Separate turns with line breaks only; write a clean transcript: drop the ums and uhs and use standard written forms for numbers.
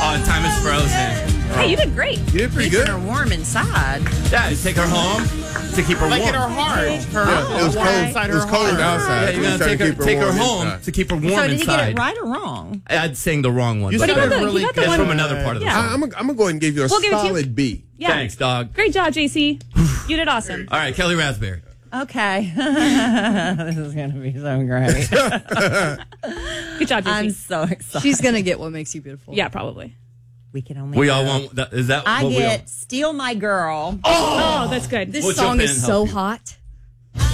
Oh, time is frozen.
Hey, you did great.
You did pretty
Keeping
good.
her warm inside.
Yeah, take her home to keep her
Like
warm.
in her heart.
It was cold.
Inside
It was
her
cold
heart.
outside.
Yeah,
so
you're
we
gonna
tried to
take her
warm
home
inside.
to keep her warm
So did he
inside.
get it right or wrong?
I'd saying the wrong one.
You
but
said
got
it
the-
really
you got the
good.
it's
one-
from another part of the
Yeah.
song.
I'm going to go ahead and give you a
We'll give it to you.
solid B.
Yeah.
Thanks, dog.
Great job, JC. You did awesome.
All right, Kelly Raspberry.
Okay. This is going to be so great.
Good job, JC.
I'm so excited.
She's going to get What Makes You Beautiful.
Yeah, probably.
We can only
We all
hope.
want that. Is that
I
what we all?
get Steal My Girl.
Oh, that's good.
This
We'll
song
jump in
is
and
so
help you.
hot.